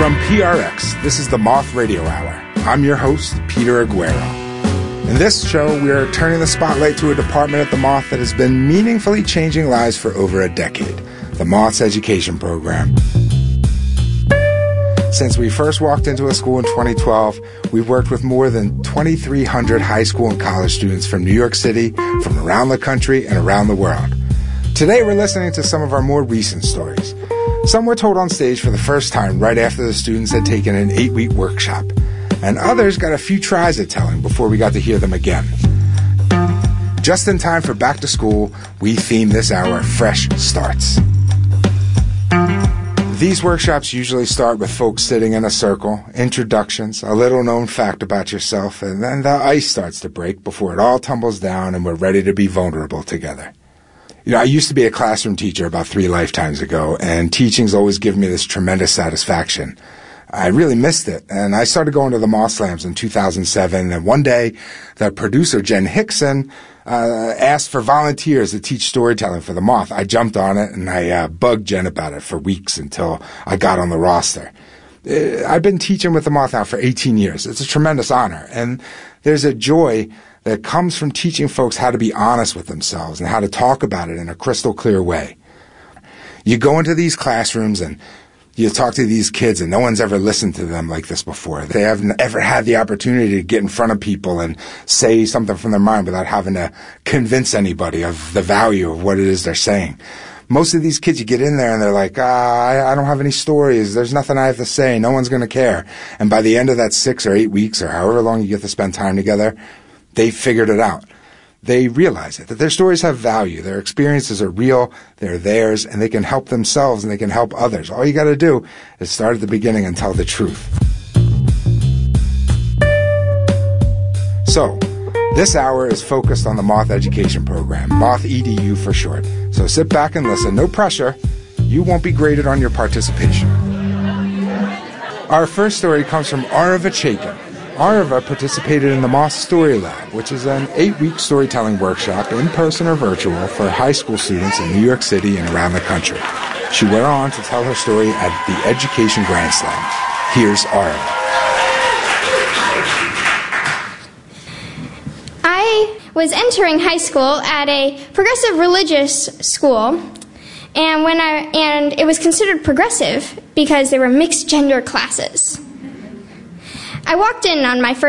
From PRX, this is the Moth Radio Hour. I'm your host, Peter Aguero. In this show, we are turning the spotlight to a department at the Moth that has been meaningfully changing lives for over a decade, the Moth's education program. Since we first walked into a school in 2012, we've worked with more than 2,300 high school and college students from New York City, from around the country, and around the world. Today, we're listening to some of our more recent stories. Some were told on stage for the first time right after the students had taken an 8-week workshop, and others got a few tries at telling before we got to hear them again. Just in time for back to school, we theme this hour Fresh Starts. These workshops usually start with folks sitting in a circle, introductions, a little known fact about yourself, and then the ice starts to break before it all tumbles down and we're ready to be vulnerable together. You know, I used to be a classroom teacher about 3 lifetimes ago, and teaching's always given me this tremendous satisfaction. I really missed it, and I started going to the Moth Slams in 2007, and one day, the producer, Jen Hickson, asked for volunteers to teach storytelling for the Moth. I jumped on it, and I bugged Jen about it for weeks until I got on the roster. I've been teaching with the Moth now for 18 years. It's a tremendous honor, and there's a joy that comes from teaching folks how to be honest with themselves and how to talk about it in a crystal clear way. You go into these classrooms and you talk to these kids and no one's ever listened to them like this before. They haven't ever had the opportunity to get in front of people and say something from their mind without having to convince anybody of the value of what it is they're saying. Most of these kids, you get in there and they're like, I don't have any stories. There's nothing I have to say. No one's going to care. And by the end of that 6 or 8 weeks or however long you get to spend time together, they figured it out. They realize it, that their stories have value. Their experiences are real, they're theirs, and they can help themselves and they can help others. All you got to do is start at the beginning and tell the truth. So, this hour is focused on the Moth Education Program, Moth EDU for short. So sit back and listen. No pressure. You won't be graded on your participation. Our first story comes from Arava Chaikin. Arava participated in the Moth Story Lab, which is an 8-week storytelling workshop, in person or virtual, for high school students in New York City and around the country. She went on to tell her story at the Education Grand Slam. Here's Arava. I was entering high school at a progressive religious school, and it was considered progressive because there were mixed gender classes. I walked in on my first